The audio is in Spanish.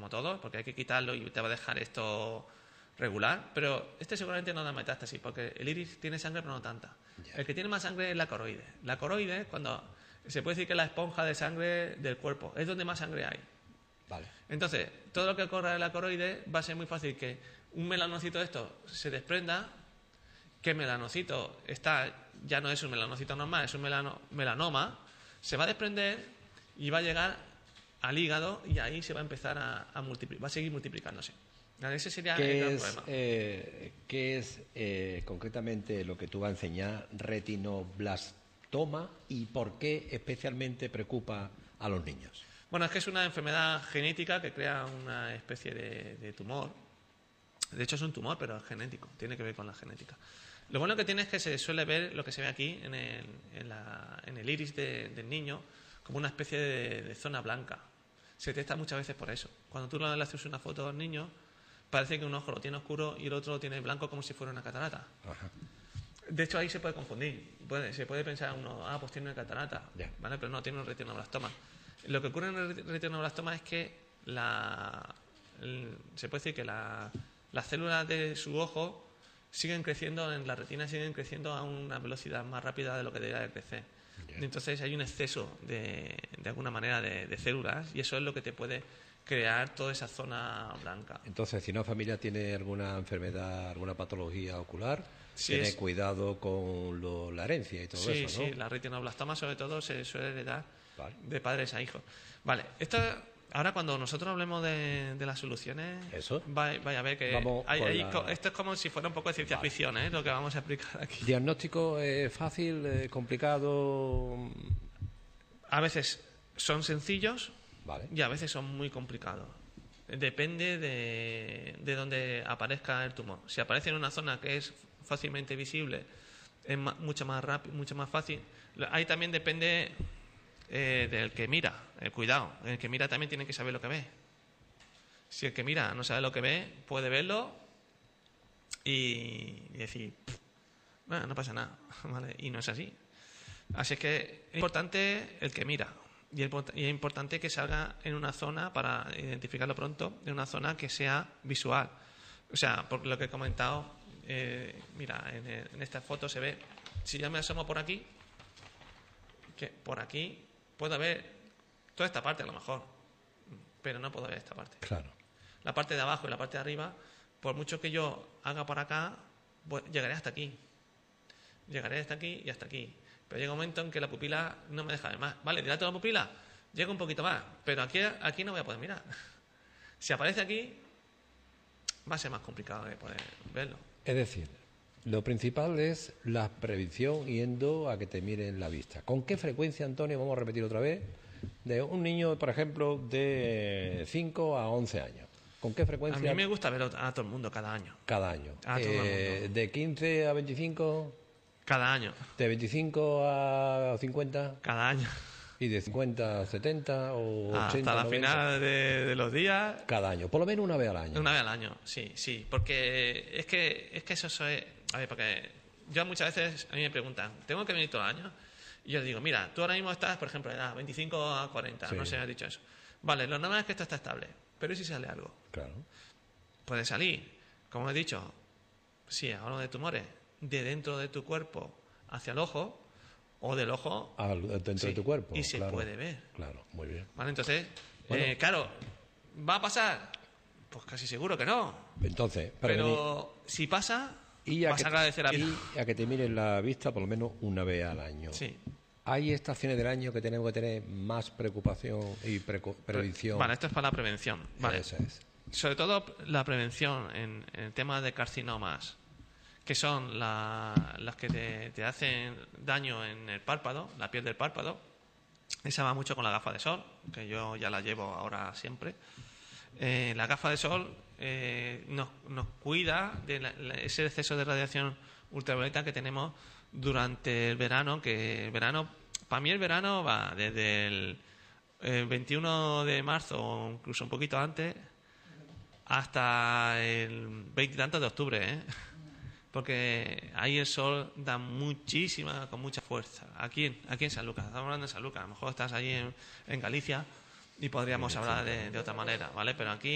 como todos, porque hay que quitarlo y te va a dejar esto regular, pero este seguramente no da metástasis, porque el iris tiene sangre pero no tanta. El que tiene más sangre es la coroide. La coroide, cuando se puede decir que es la esponja de sangre del cuerpo, es donde más sangre hay. Vale. Entonces, todo lo que ocurra en la coroide va a ser muy fácil que un melanocito de esto se desprenda, que el melanocito ya no es un melanocito normal, es un melanoma, se va a desprender y va a llegar al hígado y ahí se va a empezar a multiplicar, va a seguir multiplicándose. Ese sería el gran problema. ¿Qué es concretamente lo que tú vas a enseñar, retinoblastoma, y por qué especialmente preocupa a los niños? Bueno, es que es una enfermedad genética que crea una especie de tumor. De hecho es un tumor, pero es genético, tiene que ver con la genética. Lo bueno que tiene es que se suele ver lo que se ve aquí en el iris del niño como una especie de zona blanca. Se detecta muchas veces por eso. Cuando tú le haces una foto al niño, parece que un ojo lo tiene oscuro y el otro lo tiene blanco como si fuera una catarata. Ajá. De hecho, ahí se puede confundir. Se puede pensar uno, pues tiene una catarata, Yeah. ¿vale? Pero no, tiene un retinoblastoma. Lo que ocurre en el retinoblastoma es que se puede decir que las células de su ojo siguen creciendo en la retina, siguen creciendo a una velocidad más rápida de lo que debería de crecer. Yeah. Entonces hay un exceso de alguna manera de células y eso es lo que te puede crear toda esa zona blanca. Entonces, si una familia tiene alguna enfermedad, alguna patología ocular, tiene cuidado con la herencia y todo eso, ¿no? Sí, la retinoblastoma sobre todo se suele heredar de padres a hijos. Vale, ahora cuando nosotros hablemos de las soluciones, vaya a ver que esto es como si fuera un poco de ciencia ficción, lo que vamos a explicar aquí. ¿Diagnóstico fácil, complicado? A veces son sencillos. Vale. Y a veces son muy complicados. Depende de dónde aparezca el tumor. Si aparece en una zona que es fácilmente visible, es mucho más rápido, mucho más fácil. Ahí también depende del que mira. Cuidado, el que mira también tiene que saber lo que ve. Si el que mira no sabe lo que ve, puede verlo y decir, bueno, no pasa nada, ¿vale? Y no es así. Así es que es importante el que mira. Y es importante que salga en una zona, para identificarlo pronto, en una zona que sea visual. O sea, por lo que he comentado, mira, en esta foto se ve, si yo me asomo por aquí, que por aquí puedo ver toda esta parte a lo mejor, pero no puedo ver esta parte. Claro. La parte de abajo y la parte de arriba, por mucho que yo haga por acá, llegaré hasta aquí. Llegaré hasta aquí y hasta aquí. Pero llega un momento en que la pupila no me deja ver más. Vale, dilato la pupila, llego un poquito más, pero aquí no voy a poder mirar. Si aparece aquí, va a ser más complicado de poder verlo. Es decir, lo principal es la prevención yendo a que te miren la vista. ¿Con qué frecuencia, Antonio, vamos a repetir otra vez, de un niño, por ejemplo, de 5 a 11 años? ¿Con qué frecuencia? A mí me gusta ver a todo el mundo cada año. Cada año. A todo el mundo. ¿De 15 a 25? Cada año. ¿De 25 a 50? Cada año. ¿Y de 50 a 70 o 80? Hasta la 90? Final de los días. Cada año, por lo menos una vez al año. Una vez al año, sí. Porque es que eso es... A ver, porque yo muchas veces a mí me preguntan, ¿tengo que venir todo el año? Y yo digo, mira, tú ahora mismo estás, por ejemplo, de edad 25 a 40, no sé si has dicho eso. Vale, lo normal es que esto está estable, pero ¿y si sale algo? Claro. Puede salir, como he dicho, sí, hablo de tumores, de dentro de tu cuerpo hacia el ojo, o del ojo dentro de tu cuerpo. Y se puede ver. Claro, muy bien. Vale, entonces, claro, ¿va a pasar? Pues casi seguro que no. Entonces, pero si pasa, vas a agradecer a y a que te miren la vista por lo menos una vez al año. Sí. ¿Hay estaciones del año que tenemos que tener más preocupación y prevención? Vale, esto es para la prevención. Vale. Eso es. Sobre todo la prevención en el tema de carcinomas, que son las que te hacen daño en el párpado, la piel del párpado. Esa va mucho con la gafa de sol, que yo ya la llevo ahora siempre. La gafa de sol nos cuida de ese exceso de radiación ultravioleta que tenemos durante el verano, para mí el verano va desde el 21 de marzo o incluso un poquito antes hasta el 20 y tantos de octubre, porque ahí el sol da con mucha fuerza. Aquí en San Lucas, estamos hablando de San Lucas, a lo mejor estás allí en Galicia y podríamos hablar de otra manera, ¿vale? Pero aquí